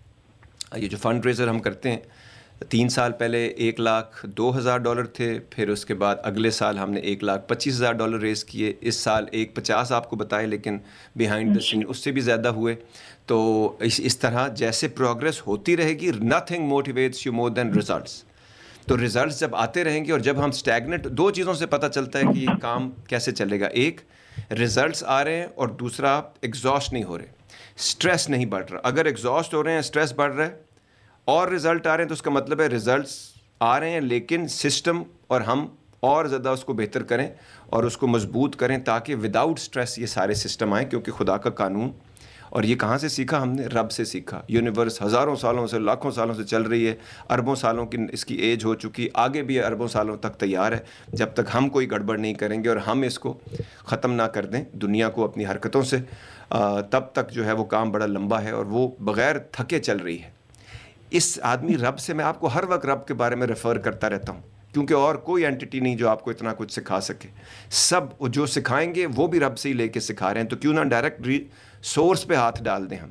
یہ جو فنڈ ریزر ہم کرتے ہیں, تین سال پہلے ایک لاکھ دو ہزار ڈالر تھے, پھر اس کے بعد اگلے سال ہم نے ایک لاکھ پچیس ہزار ڈالر ریز کیے, اس سال ایک پچاس آپ کو بتائے, لیکن بیہائنڈ دا سین اس سے بھی زیادہ ہوئے. تو اس اس طرح جیسے پروگرس ہوتی رہے گی, nothing motivates you more then results. تو ریزلٹس جب آتے رہیں گے اور جب ہم اسٹیگنٹ, دو چیزوں سے پتہ چلتا ہے کہ یہ کام کیسے چلے گا. ایک, ریزلٹس آ رہے ہیں, اور دوسرا آپ ایگزاسٹ نہیں ہو رہے, اسٹریس نہیں بڑھ رہا. اگر ایگزاسٹ ہو رہے ہیں, اسٹریس بڑھ رہا ہے اور رزلٹ آ رہے ہیں, تو اس کا مطلب ہے ریزلٹس آ رہے ہیں لیکن سسٹم اور ہم اور زیادہ اس کو بہتر کریں اور اس کو مضبوط کریں تاکہ وداؤٹ سٹریس یہ سارے سسٹم آئیں. کیونکہ خدا کا قانون, اور یہ کہاں سے سیکھا ہم نے؟ رب سے سیکھا. یونیورس ہزاروں سالوں سے, لاکھوں سالوں سے چل رہی ہے, اربوں سالوں کی اس کی ایج ہو چکی, آگے بھی اربوں سالوں تک تیار ہے. جب تک ہم کوئی گڑبڑ نہیں کریں گے اور ہم اس کو ختم نہ کر دیں دنیا کو اپنی حرکتوں سے, تب تک جو ہے وہ کام بڑا لمبا ہے اور وہ بغیر تھکے چل رہی ہے. اس آدمی رب سے, میں آپ کو ہر وقت رب کے بارے میں ریفر کرتا رہتا ہوں کیونکہ اور کوئی اینٹیٹی نہیں جو آپ کو اتنا کچھ سکھا سکے. سب جو سکھائیں گے وہ بھی رب سے ہی لے کے سکھا رہے ہیں, تو کیوں نہ ڈائریکٹ سورس پہ ہاتھ ڈال دیں ہم.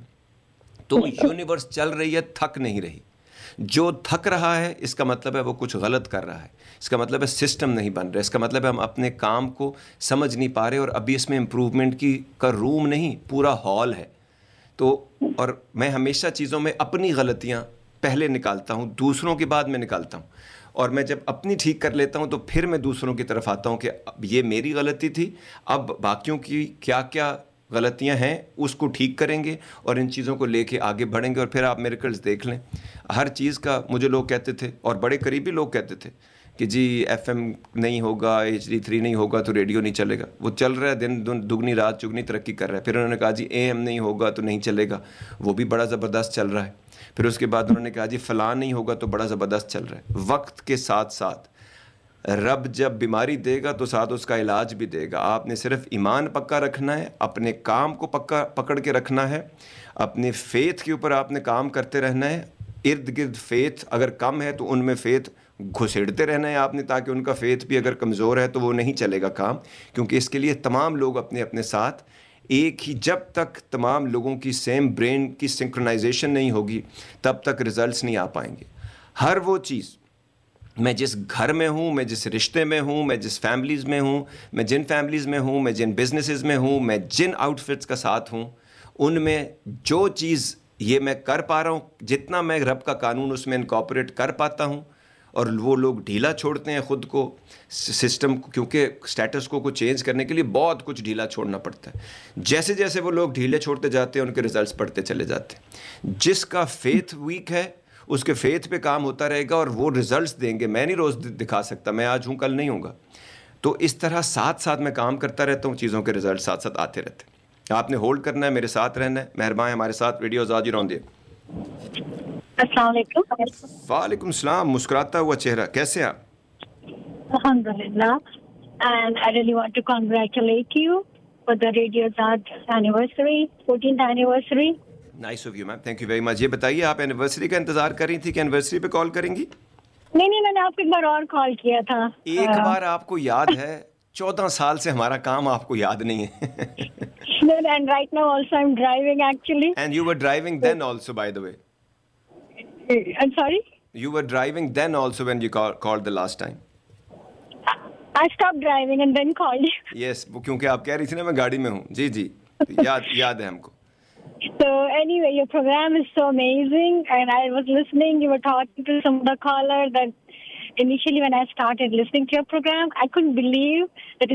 تو یونیورس چل رہی ہے, تھک نہیں رہی. جو تھک رہا ہے اس کا مطلب ہے وہ کچھ غلط کر رہا ہے, اس کا مطلب ہے سسٹم نہیں بن رہا, اس کا مطلب ہے ہم اپنے کام کو سمجھ نہیں پا رہے اور ابھی اس میں امپروومنٹ کی کا روم نہیں, پورا ہال ہے. تو اور میں ہمیشہ چیزوں میں اپنی غلطیاں پہلے نکالتا ہوں, دوسروں کے بعد میں نکالتا ہوں, اور میں جب اپنی ٹھیک کر لیتا ہوں تو پھر میں دوسروں کی طرف آتا ہوں کہ یہ میری غلطی تھی, اب باقیوں کی کیا کیا غلطیاں ہیں اس کو ٹھیک کریں گے اور ان چیزوں کو لے کے آگے بڑھیں گے. اور پھر آپ میریکلز دیکھ لیں. ہر چیز کا مجھے لوگ کہتے تھے اور بڑے قریبی لوگ کہتے تھے کہ جی ایف ایم نہیں ہوگا, ایچ ڈی تھری نہیں ہوگا تو ریڈیو نہیں چلے گا. وہ چل رہا ہے, دن دگنی رات چگنی ترقی کر رہا ہے. پھر انہوں نے کہا جی اے ایم نہیں ہوگا تو نہیں چلے گا, وہ بھی بڑا زبردست چل رہا ہے. پھر اس کے بعد انہوں نے کہا جی فلاں نہیں ہوگا تو بڑا زبردست چل رہا ہے. وقت کے ساتھ ساتھ رب جب بیماری دے گا تو ساتھ اس کا علاج بھی دے گا. آپ نے صرف ایمان پکا رکھنا ہے, اپنے کام کو پکا پکڑ کے رکھنا ہے, اپنے فیتھ کے اوپر آپ نے کام کرتے رہنا ہے. ارد گرد فیتھ اگر کم ہے تو ان میں فیتھ گھسیڑتے رہنا ہے آپ نے, تاکہ ان کا فیتھ بھی اگر کمزور ہے تو وہ نہیں چلے گا کام. کیونکہ اس کے لیے تمام لوگ اپنے اپنے ساتھ ایک ہی, جب تک تمام لوگوں کی سیم برین کی سنکرونائزیشن نہیں ہوگی تب تک ریزلٹس نہیں آ پائیں گے. ہر وہ چیز, میں جس گھر میں ہوں, میں جس رشتے میں ہوں, میں جس فیملیز میں ہوں, میں جن فیملیز میں ہوں, میں جن بزنسز میں ہوں, میں جن آؤٹ فٹس کا ساتھ ہوں, ان میں جو چیز یہ میں کر پا رہا ہوں, جتنا میں رب کا قانون اس میں انکارپوریٹ کر پاتا ہوں, اور وہ لوگ ڈھیلا چھوڑتے ہیں خود کو, سسٹم کو, کیونکہ اسٹیٹس کو کو چینج کرنے کے لیے بہت کچھ ڈھیلا چھوڑنا پڑتا ہے. جیسے جیسے وہ لوگ ڈھیلے چھوڑتے جاتے ہیں ان کے ریزلٹس بڑھتے چلے جاتے ہیں. جس کا فیتھ ویک ہے اس کے فیتھ پہ کام ہوتا رہے گا اور وہ ریزلٹس دیں گے. میں نہیں روز دکھا سکتا, میں آج ہوں کل نہیں ہوں گا. تو اس طرح ساتھ ساتھ میں کام کرتا رہتا ہوں, چیزوں کے ریزلٹ ساتھ ساتھ آتے رہتے ہیں. آپ نے ہولڈ کرنا ہے, میرے ساتھ رہنا ہے. مہربان ہمارے ساتھ ریڈیو آزاد رون دے. السلام علیکم. وعلیکم السلام. مسکراتا ہوا چہرہ, کیسے آپ؟ Alhamdulillah, and I really want to congratulate you for the Radio Azad anniversary, fourteenth anniversary. Nice of you, ma'am. Thank you very much. یہ بتائیے, آپ اینیورسری کا انتظار کر رہی تھی کہ اینیورسری پہ کال کریں گی؟ نہیں نہیں, میں نے آپ کو ایک بار اور کال کیا تھا. ایک بار آپ کو یاد ہے, چودہ سال سے ہمارا کام آپ کو یاد نہیں ہے. And right now also I'm driving actually. And you were driving then also, by the way. I'm sorry? You were driving then also when you call, called the last time. I stopped driving and then called you. Yes, کیونکہ آپ کہہ رہی تھی نا میں گاڑی میں ہوں. جی جی, یاد یاد ہے ہم کو. So anyway, your program is so amazing, and I was listening, you were talking to some of the caller that initially when I started listening to your program, I couldn't believe that